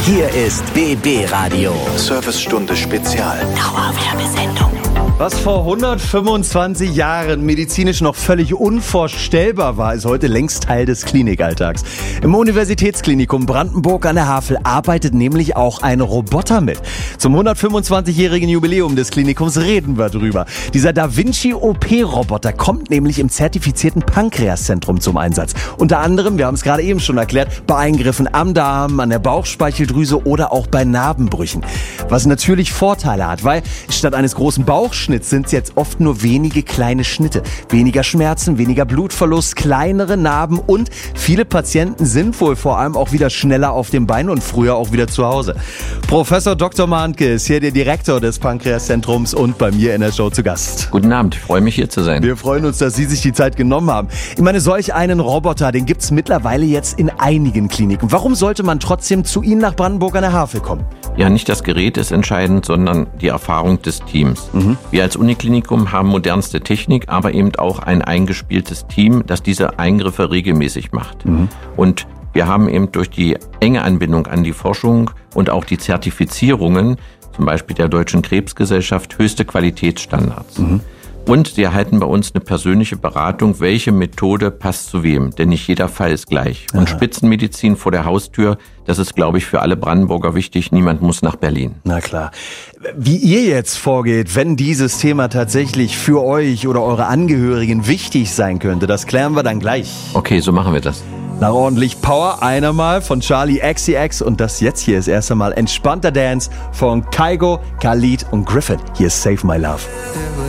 Hier ist BB Radio. Servicestunde Spezial. Dauerwerbesendung. Was vor 125 Jahren medizinisch noch völlig unvorstellbar war, ist heute längst Teil des Klinikalltags. Im Universitätsklinikum Brandenburg an der Havel arbeitet nämlich auch ein Roboter mit. Zum 125-jährigen Jubiläum des Klinikums reden wir drüber. Dieser Da Vinci OP-Roboter kommt nämlich im zertifizierten Pankreaszentrum zum Einsatz. Unter anderem, wir haben es gerade eben schon erklärt, bei Eingriffen am Darm, an der Bauchspeicheldrüse oder auch bei Narbenbrüchen. Was natürlich Vorteile hat, weil statt eines großen Bauchschnitts sind es jetzt oft nur wenige kleine Schnitte. Weniger Schmerzen, weniger Blutverlust, kleinere Narben und viele Patienten sind wohl vor allem auch wieder schneller auf dem Bein und früher auch wieder zu Hause. Professor Dr. Mahnke ist hier der Direktor des Pankreaszentrums und bei mir in der Show zu Gast. Guten Abend, ich freue mich hier zu sein. Wir freuen uns, dass Sie sich die Zeit genommen haben. Ich meine, solch einen Roboter, den gibt's mittlerweile jetzt in einigen Kliniken. Warum sollte man trotzdem zu Ihnen nach Brandenburg an der Havel kommen? Ja, nicht das Gerät ist entscheidend, sondern die Erfahrung des Teams. Wir als Uniklinikum haben modernste Technik, aber eben auch ein eingespieltes Team, das diese Eingriffe regelmäßig macht. Und wir haben eben durch die enge Anbindung an die Forschung und auch die Zertifizierungen, zum Beispiel der Deutschen Krebsgesellschaft, höchste Qualitätsstandards. Und Sie erhalten bei uns eine persönliche Beratung, welche Methode passt zu wem. Denn nicht jeder Fall ist gleich. Und Spitzenmedizin vor der Haustür, das ist, glaube ich, für alle Brandenburger wichtig. Niemand muss nach Berlin. Na klar. Wie ihr jetzt vorgeht, wenn dieses Thema tatsächlich für euch oder eure Angehörigen wichtig sein könnte, das klären wir dann gleich. Okay, so machen wir das. Nach ordentlich Power, einer mal von Charlie XCX und das jetzt hier ist erst einmal entspannter Dance von Kygo, Khalid und Griffith. Hier ist Save My Love.